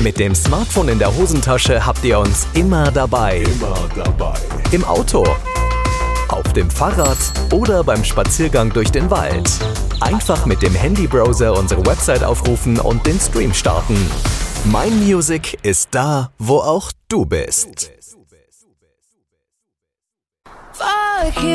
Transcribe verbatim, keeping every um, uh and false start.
Mit dem Smartphone in der Hosentasche habt ihr uns immer dabei. Immer dabei. Im Auto, auf dem Fahrrad oder beim Spaziergang durch den Wald. Einfach mit dem Handybrowser unsere Website aufrufen und den Stream starten. Mein Music ist da, wo auch du bist. Fuck you.